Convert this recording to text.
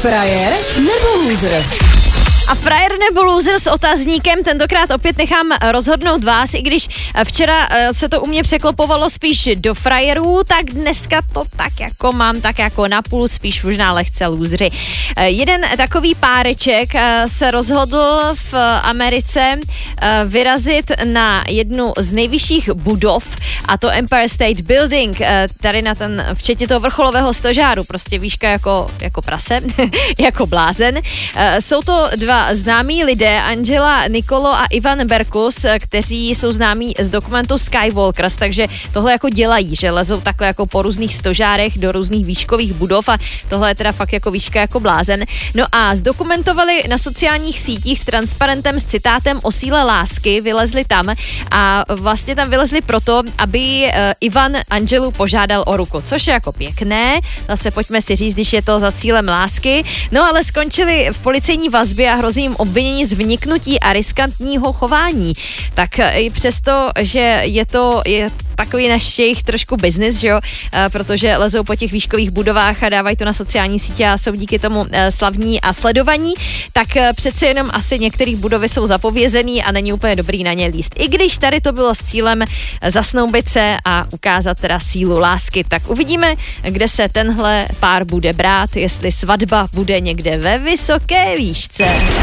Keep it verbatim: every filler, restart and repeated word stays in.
Frajer nebo loser? A frajer nebo loser s otazníkem tentokrát opět nechám rozhodnout vás, i když včera se to u mě překlopovalo spíš do frajerů, tak dneska to tak jako mám tak jako napůl, spíš možná lehce lůzři. Jeden takový páreček se rozhodl v Americe vyrazit na jednu z nejvyšších budov, a to Empire State Building, tady na ten, včetně toho vrcholového stožáru, prostě výška jako, jako prase, jako blázen. Jsou to dva známí lidé, Angela Nicolo a Ivan Berkus, kteří jsou známí z dokumentu Skywalkers, takže tohle jako dělají, že lezou takhle jako po různých stožárech do různých výškových budov a tohle je teda fakt jako výška jako blázen. No a zdokumentovali na sociálních sítích s transparentem s citátem o síle lásky, vylezli tam a vlastně tam vylezli proto, aby Ivan Angelu požádal o ruku, což je jako pěkné, zase pojďme si říct, když je to za cílem lásky, no ale skončili v policejní vazbě a hrozí jim obvinění z vniknutí a riskantního chování. Tak i přesto, že je to je takový naš jejich trošku biznis, že jo, protože lezou po těch výškových budovách a dávají to na sociální sítě a jsou díky tomu slavní a sledovaní, tak přece jenom asi některých budovy jsou zapovězený a není úplně dobrý na ně líst. I když tady to bylo s cílem zasnoubit se a ukázat teda sílu lásky, tak uvidíme, kde se tenhle pár bude brát, jestli svatba bude někde ve vysoké výšce.